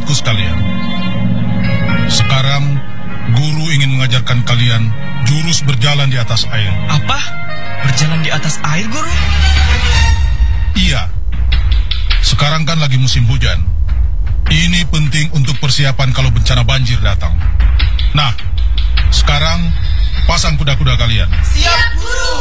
murid-muridku sekalian. Sekarang, guru ingin mengajarkan kalian jurus berjalan di atas air. Apa? Berjalan di atas air, Guru? Iya. Sekarang kan lagi musim hujan. Ini penting untuk persiapan kalau bencana banjir datang. Nah, sekarang pasang kuda-kuda kalian. Siap, Guru!